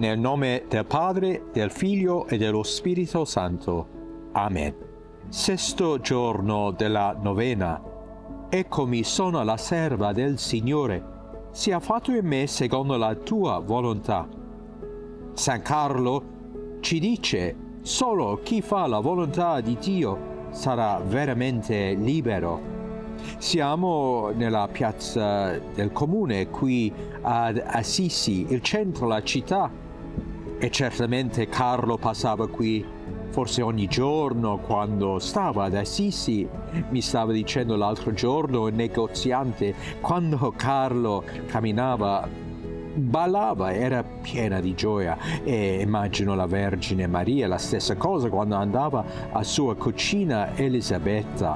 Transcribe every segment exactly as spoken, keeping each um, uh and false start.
Nel nome del Padre, del Figlio e dello Spirito Santo. Amen. Sesto giorno della novena. Eccomi sono la serva del Signore, sia fatto in me secondo la tua volontà. San Carlo ci dice: solo chi fa la volontà di Dio sarà veramente libero. Siamo nella piazza del comune qui ad Assisi, il centro della città, e certamente Carlo passava qui forse ogni giorno quando stava ad Assisi. Mi stava dicendo l'altro giorno il negoziante, quando Carlo camminava, ballava, era piena di gioia. E immagino la Vergine Maria, la stessa cosa quando andava a sua cucina Elisabetta.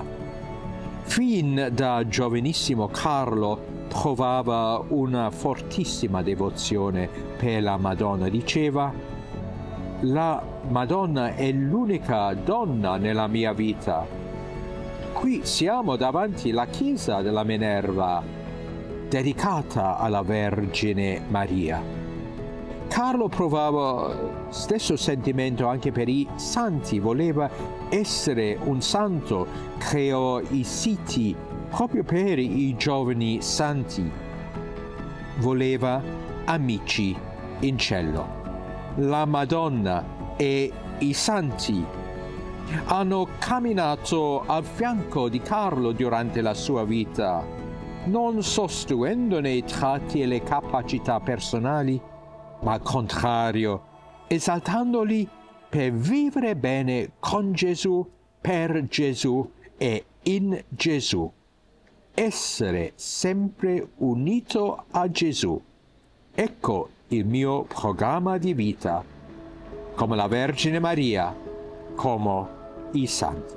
Fin da giovanissimo Carlo provava una fortissima devozione per la Madonna. Diceva: la Madonna è l'unica donna nella mia vita. Qui siamo davanti alla chiesa della Minerva, dedicata alla Vergine Maria. Carlo provava stesso sentimento anche per i santi, voleva essere un santo, creò i siti proprio per i giovani santi. Voleva amici in cielo. La Madonna e i santi hanno camminato al fianco di Carlo durante la sua vita, non sostituendone i tratti e le capacità personali, ma al contrario, esaltandoli per vivere bene con Gesù, per Gesù e in Gesù. Essere sempre unito a Gesù. Ecco il mio programma di vita, come la Vergine Maria, come i santi.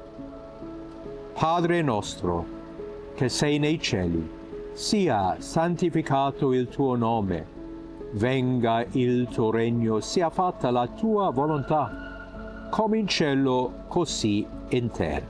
Padre nostro, che sei nei cieli, sia santificato il tuo nome. Venga il tuo regno, sia fatta la tua volontà, come in cielo, così in terra.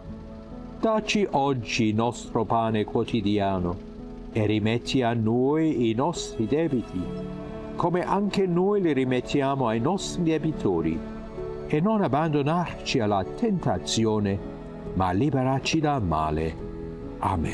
Dacci oggi il nostro pane quotidiano e rimetti a noi i nostri debiti, come anche noi li rimettiamo ai nostri debitori, e non abbandonarci alla tentazione, ma liberarci dal male. Amen.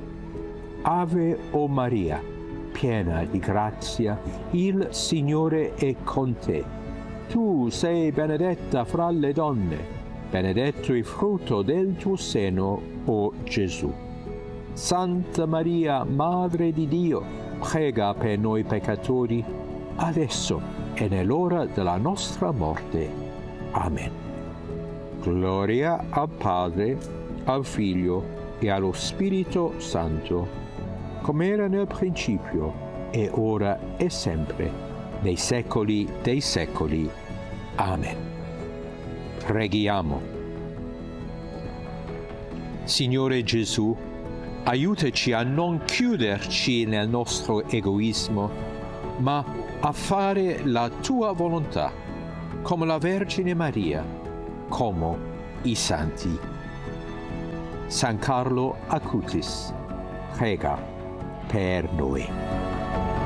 Ave o Maria, piena di grazia, il Signore è con te. Tu sei benedetta fra le donne, benedetto il frutto del tuo seno, o Gesù. Santa Maria, Madre di Dio, prega per noi peccatori, adesso e nell'ora della nostra morte. Amen. Gloria al Padre, al Figlio e allo Spirito Santo, come era nel principio, e ora e sempre, nei secoli dei secoli. Amen. Preghiamo. Signore Gesù, aiutaci a non chiuderci nel nostro egoismo, ma a fare la tua volontà, come la Vergine Maria, come i santi. San Carlo Acutis, prega per noi.